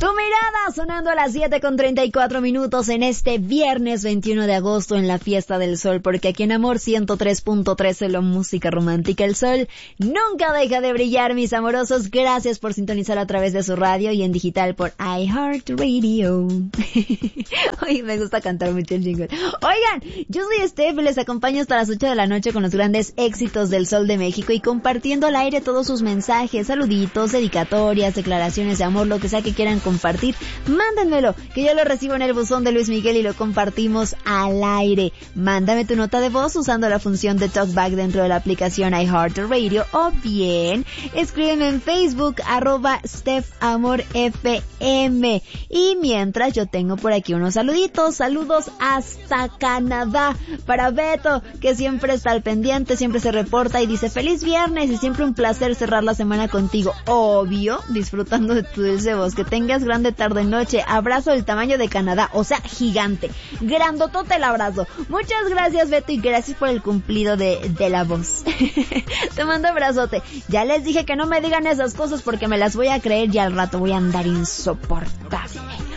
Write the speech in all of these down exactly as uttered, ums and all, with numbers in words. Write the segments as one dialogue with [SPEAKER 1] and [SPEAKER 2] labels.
[SPEAKER 1] Tu mirada sonando a las siete con treinta y cuatro minutos en este viernes veintiuno de agosto en la Fiesta del Sol, porque aquí en Amor ciento tres punto tres en la música romántica, el sol nunca deja de brillar, mis amorosos. Gracias por sintonizar a través de su radio y en digital por iHeartRadio. Hoy me gusta cantar mucho el jingle. Oigan, yo soy Steph y les acompaño hasta las ocho de la noche con los grandes éxitos del Sol de México y compartiendo al aire todos sus mensajes, saluditos, dedicatorias, declaraciones de amor, lo que sea que quieran compartir, mándenmelo, que yo lo recibo en el buzón de Luis Miguel y lo compartimos al aire. Mándame tu nota de voz usando la función de TalkBack dentro de la aplicación iHeartRadio, o bien escríbeme en Facebook arroba StephAmorFM. Y mientras, yo tengo por aquí unos saluditos, saludos hasta Canadá para Beto, que siempre está al pendiente, siempre se reporta y dice feliz viernes y siempre un placer cerrar la semana contigo, obvio, disfrutando de tu dulce voz. Que tengas grande tarde noche. Abrazo del tamaño de Canadá, o sea, gigante, grandotote el abrazo. Muchas gracias, Beto, y gracias por el cumplido de, de la voz. Te mando abrazote. Ya les dije que no me digan esas cosas porque me las voy a creer y al rato voy a andar insoportable.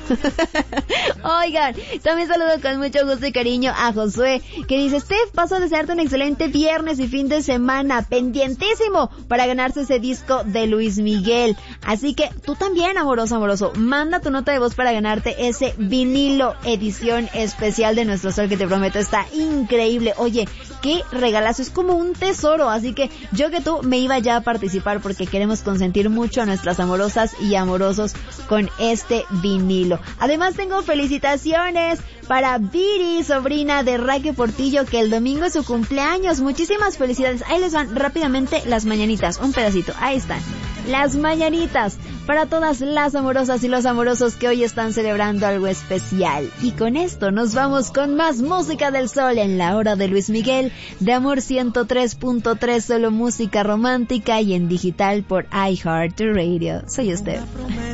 [SPEAKER 1] Oigan, también saludo con mucho gusto y cariño a Josué, que dice: Steph, paso a desearte un excelente viernes y fin de semana, pendientísimo para ganarse ese disco de Luis Miguel. Así que tú también, amoroso, amoroso, manda tu nota de voz para ganarte ese vinilo edición especial de Nuestro Sol, que te prometo está increíble. Oye, qué regalazo, es como un tesoro. Así que yo que tú me iba ya a participar porque queremos consentir mucho a nuestras amorosas y amorosos con este vinilo. Además tengo felicitaciones para Viri, sobrina de Raque Portillo, que el domingo es su cumpleaños. Muchísimas felicidades. Ahí les van rápidamente las mañanitas, un pedacito, ahí están las mañanitas para todas las amorosas y los amorosos que hoy están celebrando algo especial. Y con esto nos vamos con más música del sol en la hora de Luis Miguel, de Amor ciento tres punto tres, solo música romántica y en digital por iHeartRadio. Soy usted.